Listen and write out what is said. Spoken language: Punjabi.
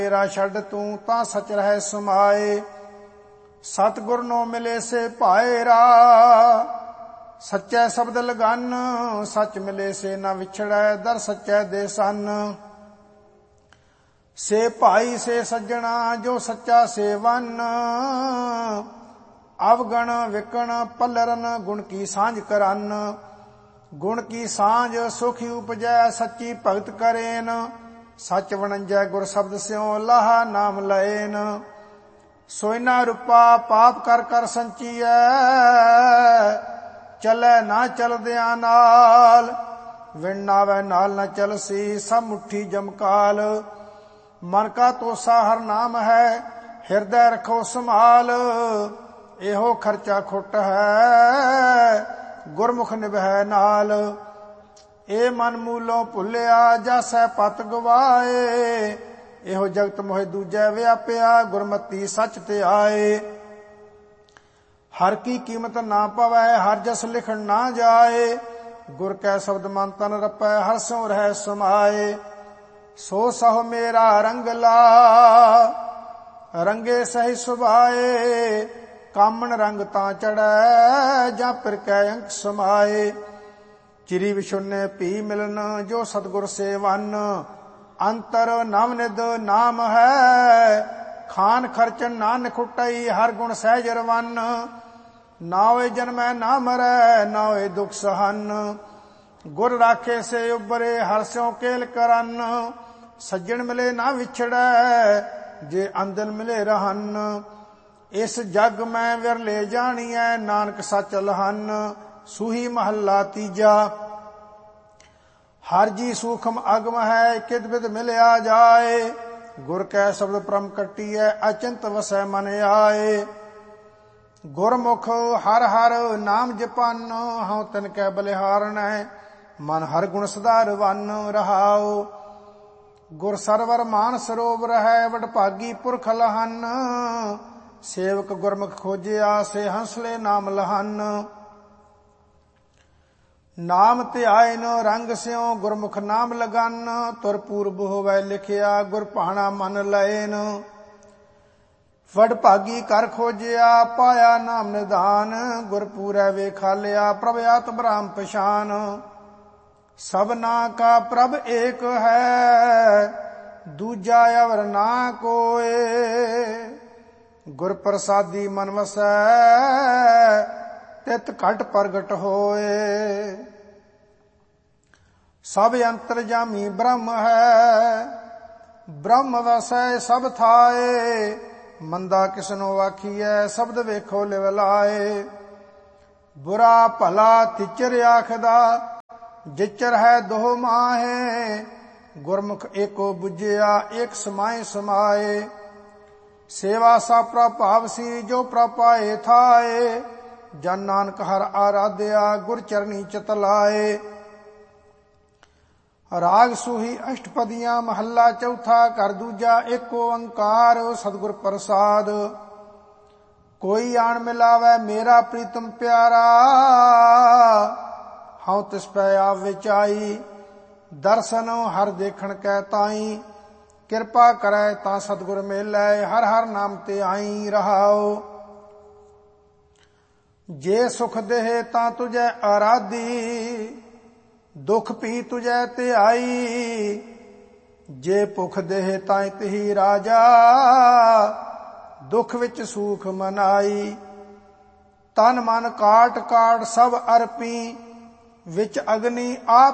ਮੇਰਾ ਛੱਡ ਤੂੰ ਤਾਂ ਸਚ ਰਹਿ ਸਮਾਏ। ਸਤਿਗੁਰ ਨੋ ਮਿਲੇ ਸੇ ਭਾਏਰਾ, ਸੱਚੇ ਸ਼ਬਦ ਲਗਨ। ਸੱਚ ਮਿਲੇ ਸੇ ਨਾ ਵਿਛੜੈ, ਦਰ ਸੱਚੇ ਦੇ ਸਨ। ਸੇ ਭਾਈ ਸੇ ਸੱਜਣਾ, ਜੋ ਸੱਚਾ ਸੇਵਨ। ਅਵਗਣ ਵਿਕਣ ਪਲਰਨ, ਗੁਣ ਕੀ ਸਾਂਝ ਕਰਨ। ਗੁਣ ਕੀ ਸਾਂਝ ਸੁਖੀ ਉਪਜੈ, ਸੱਚੀ ਭਗਤ ਕਰੇਨ। ਸੱਚ ਵਣੰਜੈ ਗੁਰ ਸ਼ਬਦ ਸਿਉ, ਲਾਹਾ ਨਾਮ ਲਏਨ। ਸੋਇਨਾ ਰੂਪਾ ਪਾਪ ਕਰ ਕਰ ਸੰਚੀਐ, ਚਲੈ ਨਾ ਚਲਦਿਆਂ ਨਾਲ। ਵਿਣ ਨਾਵੈ ਨਾਲ ਨ ਚਲਸੀ, ਸਭ ਮੁੱਠੀ ਜਮਕਾਲ। ਮਨ ਕਾ ਤੋਸਾ ਹਰ ਨਾਮ ਹੈ, ਹਿਰਦੈ ਰਖੋ ਸੰਭਾਲ। ਇਹੋ ਖਰਚਾ ਖੁੱਟ ਹੈ, ਗੁਰਮੁਖ ਨਿਭੈ ਨਾਲ। ਇਹ ਮਨ ਮੂਲੋਂ ਭੁੱਲਿਆ, ਜਾਸੈ ਪਤ ਗਵਾਏ। ਇਹੋ ਜਗਤ ਮੋਹਿ ਦੂਜੈ ਵਿਆਪਿਆ, ਗੁਰਮਤੀ ਸੱਚ ਤੇ ਆਏ। ਹਰ ਕੀ ਕੀਮਤ ਨਾ ਪਵੈ, ਹਰ ਜਸ ਲਿਖਣ ਨਾ ਜਾਏ। ਗੁਰ ਕੈ ਸ਼ਬਦ ਮਨ ਤਨ ਰਪੈ, ਹਰ ਸਿਉ ਰਹਿ ਸਮਾਏ। ਸੋ ਸਹੁ ਮੇਰਾ ਰੰਗਲਾ, ਰੰਗੇ ਸਹਿ ਸੁਭਾਏ। ਕਾਮਣ ਰੰਗ ਤਾਂ ਚੜੈ, ਜਾਂ ਫਿਰ ਕੈ ਅੰਕ ਸਮਾਏ। ਚਿਰੀ ਵਿਛੁੰਨੇ ਭੀ ਮਿਲਨ, ਜੋ ਸਤਿਗੁਰ ਸੇਵਨ। ਅੰਤਰ ਨਵਨਿਧ ਨਾਮ ਹੈ, ਖਾਨ ਖਰਚਨ ਨਾ ਨਿਖੁਟਈ। ਹਰ ਗੁਣ ਸਹਿਜ ਰਵਨ, ਨਾ ਹੋਏ ਜਨਮੈ ਨਾ ਮਰੈ, ਨਾ ਹੋਏ ਦੁਖ ਸਹਨ। ਗੁਰ ਰਾਖੇ ਸੇ ਉਬਰੇ, ਹਰ ਸਿਉ ਕੇਲ ਕਰਨ। ਸੱਜਣ ਮਿਲੇ ਨਾ ਵਿਛੜੈ, ਜੇ ਅੰਦਨ ਮਿਲੇ ਰਹਨ। ਇਸ ਜਗ ਮੈਂ ਵਿਰਲੇ ਜਾਣੀਐ, ਨਾਨਕ ਸੱਚ ਲਹਨ। ਸੂਹੀ ਮਹੱਲਾ ਤੀਜਾ। ਹਰ ਜੀ ਸੂਖਮ ਅਗਮ ਹੈ, ਕਿਦ ਬਿਦ ਮਿਲਿਆ ਜਾਏ। ਗੁਰ ਕੈ ਸ਼ਬਦ ਪਰਮ ਕੱਟੀਐ, ਅਚਿੰਤ ਵਸੈ ਮਨ ਆਏ। ਗੁਰਮੁਖ ਹਰ ਹਰ ਨਾਮ ਜਪਨ, ਹਉ ਤਿਨ ਕੈ ਬਲਿਹਾਰਣੈ। ਮਨ ਹਰ ਗੁਣ ਸਦਾ ਰਵਨ ਰਹਾਉ। ਗੁਰ ਸਰਵਰ ਮਾਨ ਸਰੋਵਰ ਹੈ, ਵਡਭਾਗੀ ਪੁਰਖ ਲਹਨ। ਸੇਵਕ ਗੁਰਮੁਖ ਖੋਜਿਆ, ਸੇ ਹੰਸਲੇ ਨਾਮ ਲਹਨ। ਨਾਮ ਧਿਆਇਨ ਰੰਗ ਸਿਉ, ਗੁਰਮੁਖ ਨਾਮ ਲਗਨ। ਤੁਰ ਪੂਰਬ ਹੋਵੈ ਲਿਖਿਆ, ਗੁਰ ਭਾਣਾ ਮਨ ਲਏਨ। ਵਡਭਾਗੀ ਕਰ ਖੋਜਿਆ, ਪਾਇਆ ਨਾਮ ਨਿਧਾਨ। ਗੁਰ ਪੂਰੈ ਵੇਖਾਲਿਆ, ਪ੍ਰਭ ਆਤ ਬ੍ਰਹਮ ਪਛਾਨ। ਸਭਨਾ ਕਾ ਪ੍ਰਭ ਏਕ ਹੈ, ਦੂਜਾ ਅਵਰ ਨਾ ਕੋਏ। ਗੁਰ ਪ੍ਰਸਾਦੀ ਮਨ ਵਸੈ, ਤਿਤ ਘਟ ਪ੍ਰਗਟ ਹੋਏ। ਸਭ ਅੰਤਰਜਾਮੀ ਬ੍ਰਹਮ ਹੈ, ਬ੍ਰਹਮ ਵਸੈ ਸਭ ਥਾਏ। ਮੰਦਾ ਕਿਸਨੋ ਆਖੀਐ, ਸ਼ਬਦ ਵੇਖੋ ਲਿਵ ਲਾਏ। ਬੁਰਾ ਭਲਾ ਤਿਚਰ ਆਖਦਾ, ਜਿਚਰ ਹੈ ਦੋਹ ਮਾਹੇ। ਗੁਰਮੁਖ ਏਕੋ ਬੁਝਿਆ, ਏਕ ਸਮਾਏ ਸਮਾਏ। ਸੇਵਾ ਸਾ ਪ੍ਰਭਾਵ ਸੀ, ਜੋ ਪ੍ਰਪਾਏ ਥਾਏ। ਜਨ ਨਾਨਕ ਹਰ ਆਰਾਧਿਆ, ਗੁਰ ਚਰਨੀ ਚਿਤ ਲਾਏ। ਰਾਗ ਸੂਹੀ ਅਸ਼ਟਪਦੀਆਂ, ਮਹੱਲਾ ਚੌਥਾ। ਘਰ ਦੂਜਾ ਏਕ ਓੰਕਾਰ, ਸਤਿਗੁਰ ਪ੍ਰਸਾਦ। ਕੋਈ ਆਣ ਮਿਲਾਵੈ, ਮੇਰਾ ਪ੍ਰੀਤਮ ਪਿਆਰਾ। ਹਉ ਤਿਸ ਪੈ ਆਪ ਵਿਚਾਈ, ਦਰਸ਼ਨ ਹਰ ਦੇਖਣ ਕੈ ਤਾਈ। ਕਿਰਪਾ ਕਰੈ ਤਾਂ ਸਤਿਗੁਰ ਮੇਲੈ, ਹਰ ਹਰ ਨਾਮ ਤੇ ਆਈ ਰਹਾਉ। ਜੇ ਸੁਖ ਦੇਹ ਤਾਂ ਤੁਝੈ ਆਰਾਧੀ, ਦੁਖ ਪੀ ਤੁਝੈ ਧਿਆਈ। ਜੇ ਭੁਖ ਦੇਹ ਤਾਂ ਤਿਹੀ ਰਾਜਾ, ਦੁਖ ਵਿੱਚ ਸੂਖ ਮਨਾਈ। ਤਨ ਮਨ ਕਾਟ ਕਾਟ ਸਭ ਅਰਪੀ, ਵਿੱਚ ਅਗਨੀ ਆਪ